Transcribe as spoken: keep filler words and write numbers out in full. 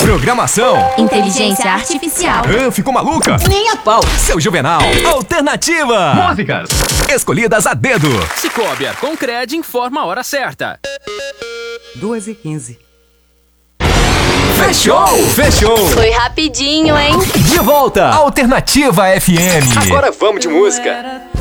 Programação. Inteligência artificial. Ah, ficou maluca? Nem a pau. Seu Juvenal. Alternativa. Músicas escolhidas a dedo. Cicobi Arconcred informa a hora certa. duas e quinze. Fechou! Fechou! Foi rapidinho, hein? De volta. Alternativa F M. Agora vamos de música.